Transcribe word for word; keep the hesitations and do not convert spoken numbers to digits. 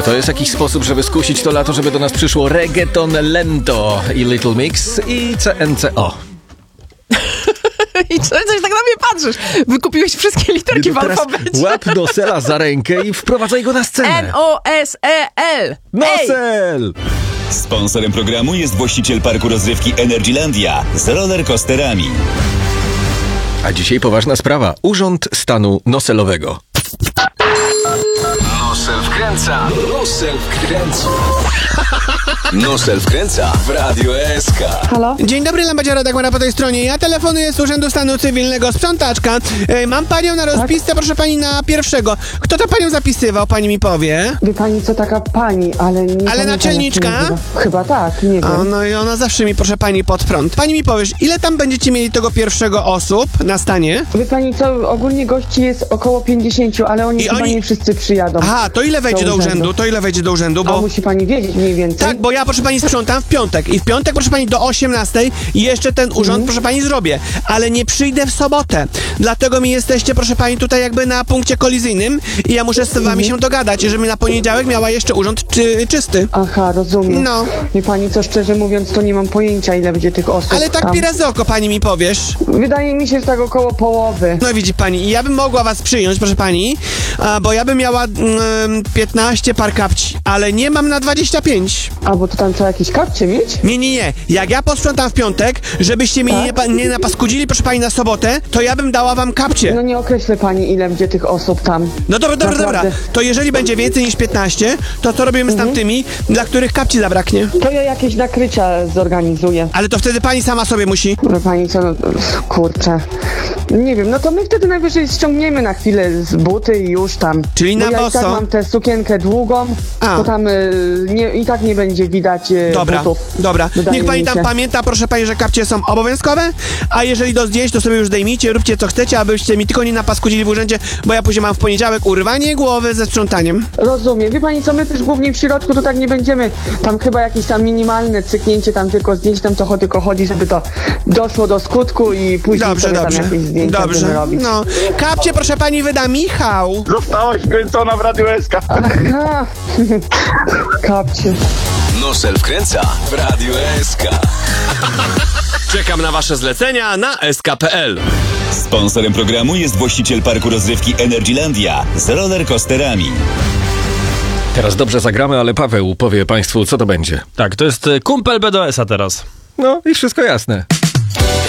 Może to jest jakiś sposób, żeby skusić to lato, żeby do nas przyszło reggaeton lento i Little Mix i C N C O. I co, coś tak na mnie patrzysz? Wykupiłeś wszystkie literki w alfabecie. Łap Nosela za rękę i wprowadzaj go na scenę. N O S E L. Nosel! Sponsorem programu jest właściciel parku rozrywki Energylandia z rollercoasterami. A dzisiaj poważna sprawa. Urząd Stanu Noselowego. Nosel wkręca. Nosel wkręca. Nosel wkręca w Radio S K. Halo? Dzień dobry, Lambadziara Dagmara po tej stronie. Ja telefonuję z Urzędu Stanu Cywilnego, sprzątaczka. E, mam panią na rozpisce, tak? Proszę pani, na pierwszego. Kto to panią zapisywał, pani mi powie? Wie pani co, taka pani, ale nie Ale pamiętam, naczelniczka? jak się nazywa. Chyba tak, nie wiem. O, no i ona zawsze mi, proszę pani, pod prąd. Pani mi powiesz, ile tam będziecie mieli tego pierwszego osób na stanie? Wie pani co, ogólnie gości jest około pięćdziesięciu, ale oni I chyba oni- nie wszyscy przyjadą. Aha, to ile wejdzie do Do urzędu? urzędu. To ile wejdzie do urzędu, A bo... musi pani wiedzieć mniej więcej. Tak, bo ja, proszę pani, sprzątam w piątek i w piątek, proszę pani, do osiemnastej i jeszcze ten urząd, Mhm. proszę pani, zrobię, ale nie przyjdę w sobotę. Dlatego mi jesteście, proszę pani, tutaj jakby na punkcie kolizyjnym i ja muszę z wami Mhm. się dogadać, żeby na poniedziałek miała jeszcze urząd czy, czysty. Aha, rozumiem. No. Wie pani co, szczerze mówiąc, to nie mam pojęcia, ile będzie tych osób Ale tak tam. pi razy oko, pani mi powiesz. Wydaje mi się, że tak około połowy. No widzi pani, i ja bym mogła was przyjąć, proszę pani, a, bo ja bym miała mm, piętnaście par kapci, ale nie mam na dwadzieścia pięć. A, bo to tam trzeba jakieś kapcie mieć? Nie, nie, nie. Jak ja posprzątam w piątek, żebyście mnie Tak? nie, pa- nie napaskudzili, proszę pani, na sobotę, to ja bym dała wam kapcie. No nie określę pani, ile będzie tych osób tam. No dobra, dobra, dobra. Naprawdę. To jeżeli będzie więcej niż piętnaście, to co robimy z tamtymi, dla których kapci zabraknie? To ja jakieś nakrycia zorganizuję. Ale to wtedy pani sama sobie musi. Wie pani co, no, kurczę. Nie wiem, no to my wtedy najwyżej ściągniemy na chwilę z buty i już tam. Czyli Bo na ja i boso? tak mam tę sukienkę długą, A. to tam y, nie, i tak nie będzie widać y, Dobra, butów. dobra. Wydaje Niech pani mi tam się. pamięta, proszę pani, że kapcie są obowiązkowe, a jeżeli do zdjęć, to sobie już zdejmijcie, róbcie co chcecie, abyście mi tylko nie napaskudzili w urzędzie, bo ja później mam w poniedziałek urwanie głowy ze sprzątaniem. Rozumiem. Wie pani co, my też głównie w środku to tak nie będziemy. Tam chyba jakieś tam minimalne cyknięcie, tam tylko zdjęć, tam to tylko chodzi, żeby to doszło do skutku i później Dobrze, sobie dobrze. tam jakieś zdjęcia Dobrze. będziemy robić. No. Kapcie, proszę pani, wyda Michał. Zostałaś wkręcona w Radio S K. Aha. Kapcie. Nosel wkręca w Radio S K. Czekam na wasze zlecenia na S K kropka P L. Sponsorem programu jest właściciel parku rozrywki Energylandia z rollercoasterami. Teraz dobrze zagramy, ale Paweł powie państwu, co to będzie. Tak, to jest kumpel B D S-a teraz. No i wszystko jasne.